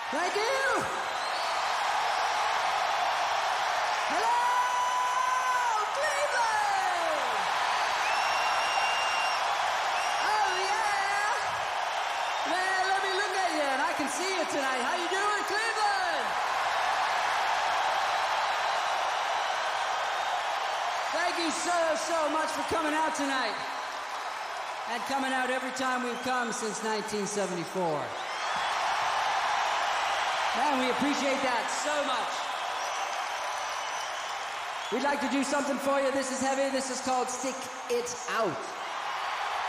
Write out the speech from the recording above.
Thank you. Hello, Cleveland. Oh yeah. Man, let me look at you, and I can see you tonight. How you doing, Cleveland? Thank you so much for coming out tonight, and coming out every time we've come since 1974. Man, we appreciate that so much. We'd like to do something for you. This is heavy. This is called Stick It Out.